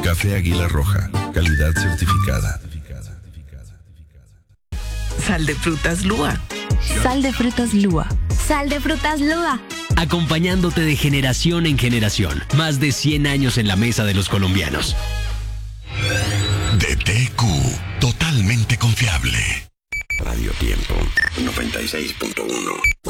Café Águila Roja, calidad certificada. Sal de frutas Lua. Sal de frutas Lua. Sal de frutas Lua. Acompañándote de generación en generación. Más de 100 años en la mesa de los colombianos. DTQ, totalmente confiable. Radio Tiempo 96.3.